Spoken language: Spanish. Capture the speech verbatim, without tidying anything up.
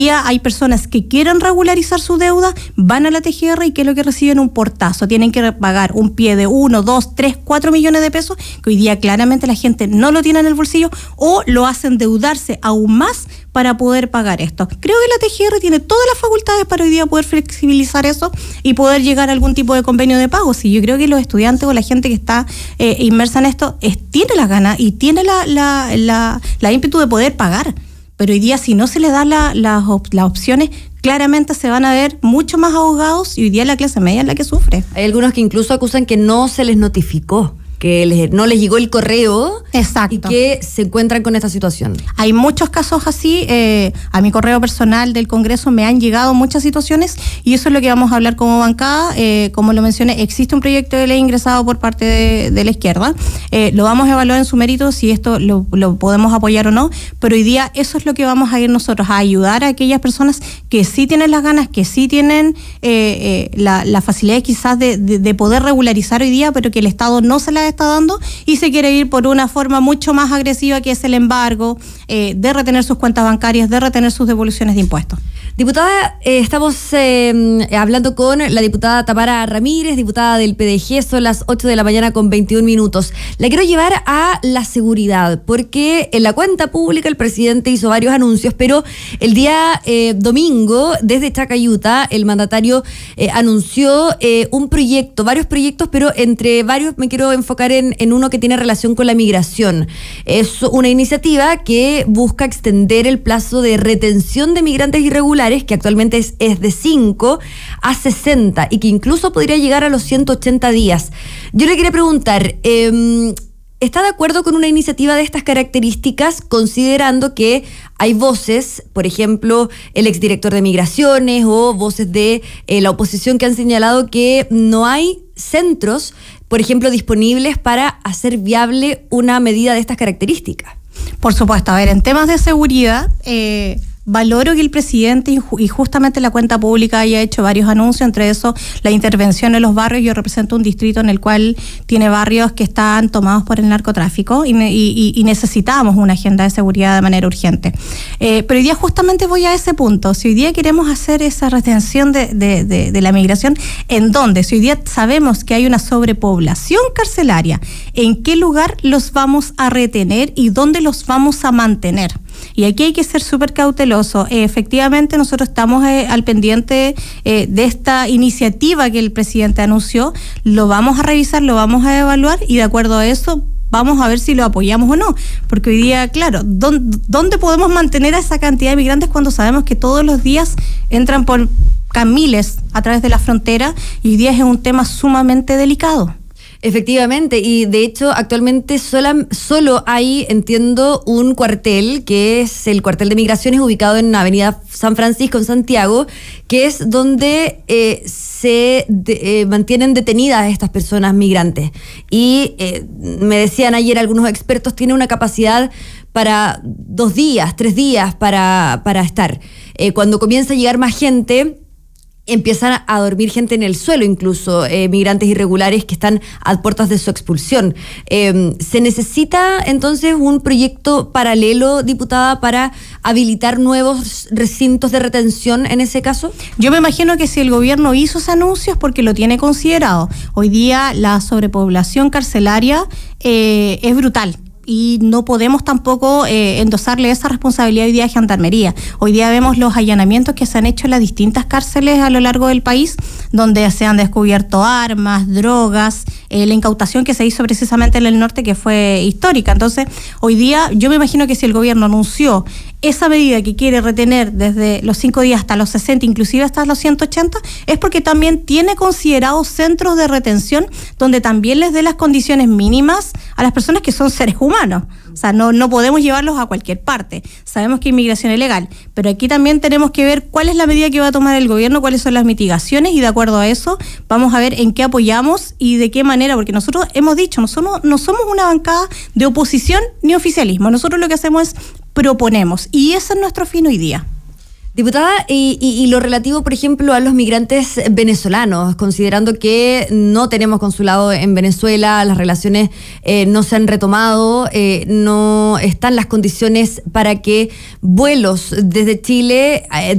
Hay personas que quieren regularizar su deuda, van a la T G R y ¿qué es lo que reciben? Un portazo. Tienen que pagar un pie de uno, dos, tres, cuatro millones de pesos, que hoy día claramente la gente no lo tiene en el bolsillo o lo hacen endeudarse aún más para poder pagar esto. Creo que la T G R tiene todas las facultades para hoy día poder flexibilizar eso y poder llegar a algún tipo de convenio de pago. Si yo creo que los estudiantes o la gente que está eh, inmersa en esto es, tiene las ganas y tiene la, la, la, la ímpetu de poder pagar. Pero hoy día, si no se les da la, la, las opciones, claramente se van a ver mucho más ahogados y hoy día la clase media es la que sufre. Hay algunos que incluso acusan que no se les notificó, que les, no les llegó el correo. Exacto. Y que se encuentran con esta situación. Hay muchos casos así. Eh, a mi correo personal del Congreso me han llegado muchas situaciones y eso es lo que vamos a hablar como bancada. Eh, como lo mencioné, existe un proyecto de ley ingresado por parte de, de la izquierda. Eh, lo vamos a evaluar en su mérito si esto lo, lo podemos apoyar o no, pero hoy día eso es lo que vamos a ir nosotros, a ayudar a aquellas personas que sí tienen las ganas, que sí tienen eh, eh, la, la facilidad quizás de, de, de poder regularizar hoy día, pero que el Estado no se la está dando y se quiere ir por una forma mucho más agresiva que es el embargo, eh, de retener sus cuentas bancarias, de retener sus devoluciones de impuestos. Diputada, eh, estamos eh, hablando con la diputada Tamara Ramírez, diputada del P D G, son las ocho de la mañana con veintiún minutos. La quiero llevar a la seguridad, porque en la cuenta pública el presidente hizo varios anuncios, pero el día eh, domingo, desde Chacayuta, el mandatario eh, anunció eh, un proyecto, varios proyectos, pero entre varios me quiero enfocar en, en uno que tiene relación con la migración. Es una iniciativa que busca extender el plazo de retención de migrantes irregulares, que actualmente es, es de cinco a sesenta y que incluso podría llegar a los ciento ochenta días. Yo le quería preguntar, eh, ¿está de acuerdo con una iniciativa de estas características, considerando que hay voces, por ejemplo, el exdirector de Migraciones o voces de eh, la oposición que han señalado que no hay centros, por ejemplo, disponibles para hacer viable una medida de estas características? Por supuesto, a ver, en temas de seguridad, eh, valoro que el presidente y justamente la cuenta pública haya hecho varios anuncios, entre eso la intervención en los barrios. Yo represento un distrito en el cual tiene barrios que están tomados por el narcotráfico y, y, y necesitamos una agenda de seguridad de manera urgente. Eh, pero hoy día justamente voy a ese punto. Si hoy día queremos hacer esa retención de, de, de, de la migración, ¿en dónde? Si hoy día sabemos que hay una sobrepoblación carcelaria, ¿en qué lugar los vamos a retener y dónde los vamos a mantener? Y aquí hay que ser súper cauteloso. Eh, efectivamente, nosotros estamos eh, al pendiente eh, de esta iniciativa que el presidente anunció. Lo vamos a revisar, lo vamos a evaluar y de acuerdo a eso vamos a ver si lo apoyamos o no. Porque hoy día, claro, ¿dónde, dónde podemos mantener a esa cantidad de migrantes cuando sabemos que todos los días entran por miles a través de la frontera y hoy día es un tema sumamente delicado? Efectivamente, y de hecho actualmente sola, solo hay, entiendo, un cuartel, que es el cuartel de migraciones ubicado en Avenida San Francisco en Santiago, que es donde eh, se de, eh, mantienen detenidas estas personas migrantes. Y eh, me decían ayer algunos expertos, tiene una capacidad para dos días, tres días para, para estar. Eh, cuando comienza a llegar más gente, empiezan a dormir gente en el suelo, incluso eh, migrantes irregulares que están a puertas de su expulsión. Eh, ¿Se necesita entonces un proyecto paralelo, diputada, para habilitar nuevos recintos de retención en ese caso? Yo me imagino que si el gobierno hizo esos anuncios porque lo tiene considerado. Hoy día la sobrepoblación carcelaria eh, es brutal. Y no podemos tampoco eh, endosarle esa responsabilidad hoy día a Gendarmería. Hoy día vemos los allanamientos que se han hecho en las distintas cárceles a lo largo del país, donde se han descubierto armas, drogas, eh, la incautación que se hizo precisamente en el norte, que fue histórica. Entonces, hoy día yo me imagino que si el gobierno anunció esa medida que quiere retener desde los cinco días hasta los sesenta, inclusive hasta los ciento ochenta, es porque también tiene considerados centros de retención donde también les dé las condiciones mínimas a las personas que son seres humanos. O sea, no, no podemos llevarlos a cualquier parte. Sabemos que inmigración es legal, pero aquí también tenemos que ver cuál es la medida que va a tomar el gobierno, cuáles son las mitigaciones, y de acuerdo a eso vamos a ver en qué apoyamos y de qué manera, porque nosotros hemos dicho, no somos, no somos una bancada de oposición ni oficialismo. Nosotros lo que hacemos es proponemos, y ese es nuestro fin hoy día. Diputada, y, y, y lo relativo, por ejemplo, a los migrantes venezolanos, considerando que no tenemos consulado en Venezuela, las relaciones eh, no se han retomado, eh, no están las condiciones para que vuelos desde Chile... Eh,